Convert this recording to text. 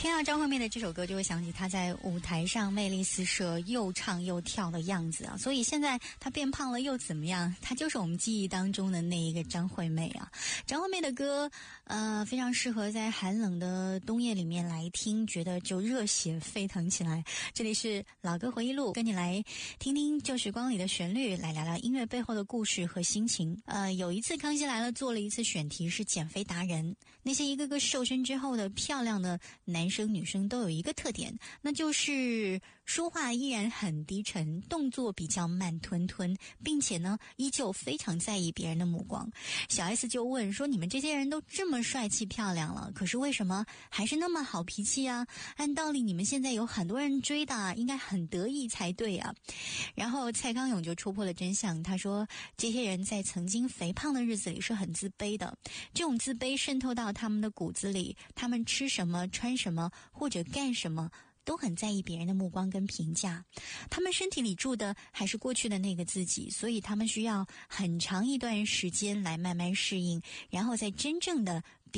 听到张惠妹的这首歌，就会想起她在舞台上魅力四射，又唱又跳的样子啊！所以现在她变胖了又怎么样？她就是我们记忆当中的那一个张惠妹啊！张惠妹的歌，非常适合在寒冷的冬夜里面来听，觉得就热血沸腾起来。这里是老歌回忆录，跟你来听听旧时光里的旋律，来聊聊音乐背后的故事和心情。有一次康熙来了做了一次选题是减肥达人，那些一个个瘦身之后的漂亮的男生女生都有一个特点，那就是说话依然很低沉，动作比较慢吞吞，并且呢依旧非常在意别人的目光。小 S 就问说，你们这些人都这么帅气漂亮了，可是为什么还是那么好脾气啊？按道理你们现在有很多人追的，应该很得意才对啊。然后蔡康永就戳破了真相，他说这些人在曾经肥胖的日子里是很自卑的，这种自卑渗透到他们的骨子里，他们吃什么穿什么或者干什么都很在意别人的目光跟评价，他们身体里住的还是过去的那个自己，所以他们需要很长一段时间来慢慢适应，然后再真正的